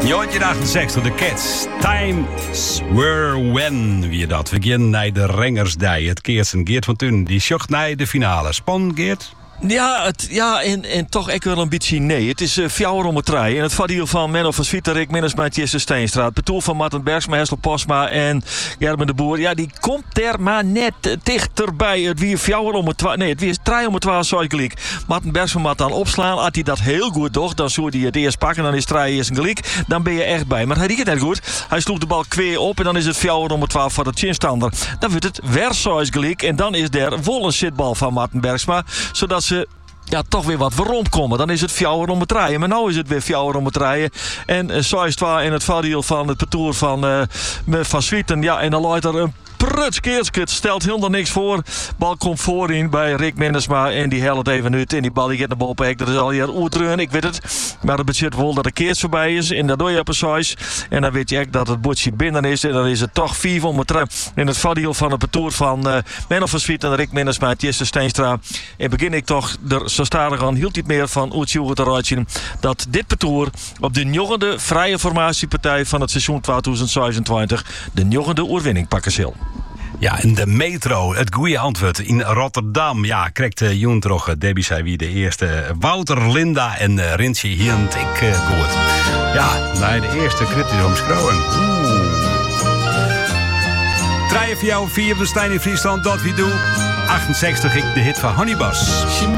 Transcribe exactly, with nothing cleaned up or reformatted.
negentien achtenzestig, de Cats. Times were when, wie dat. We gaan naar de Rengersdij. Het Keertsen Geert van Tuin, die zocht naar de finale. Span, Geert? Ja, het, ja en, en toch echt wel een beetje nee. Het is uh, fjouwer om het trein. En het voordeel van Menno van Zwieterik, minus met Jesse Steenstraat. Betoel van Martin Bergsma, Hessel Posma en Gerben de Boer. Ja, die komt er maar net uh, dichterbij. Het weer fjouwer om het trein. Nee, het weer trein om het trein, zoals gelijk. Martin Bergsma moet dan opslaan. Als hij dat heel goed doet, dan zou hij het eerst pakken. Dan is het trein eerst gelijk. Dan ben je echt bij. Maar hij deed het net goed. Hij sloeg de bal kweer op en dan is het fjouwer om het trein voor de chinstander. Dan wordt het weer zoals gelijk. En dan is er wel een zitbal van Martin Bergsma. Zodat ze ja, toch weer wat rondkomen. Dan is het fjouwer om het rijden. Maar nu is het weer fjouwer om het rijden. En uh, zo is het waar in het voordeel van het parcours van, uh, van Zwieten. Ja, en dan loopt er een pruts keertskut. Stelt helemaal niks voor. Bal komt voorin bij Rick Mindersma. En die helpt even uit. En die bal die gaat naar boven. Dat is al hier oertreun. Ik weet het. Maar het betekent wel dat de keert voorbij is. En dat doe je op een size. En dan weet je echt dat het bordje binnen is. En dan is het toch vier om het trein. In het voordeel van het parcours van uh, Menno van Zwieten. Rick Mindersma. Jesse Steenstra. En begin ik toch er zo stadig aan. Hield niet meer van Oetsjoe te rijden. Dat dit parcours op de negende vrije formatiepartij van het seizoen tweeduizend zevenentwintig. De negende oorwinning pakken zal. Ja, en de metro, het goede antwoord in Rotterdam. Ja, krijgt uh, Joen toch, uh, Debbie zei wie de eerste. Wouter, Linda en uh, Rintje Hient, ik uh, goed. Ja, naar de eerste cryptische omschrijving. Oeh. Treien voor jou, vier van Stijn in Friesland, dat wie doe. achtenzestig, ik de hit van Honeybus.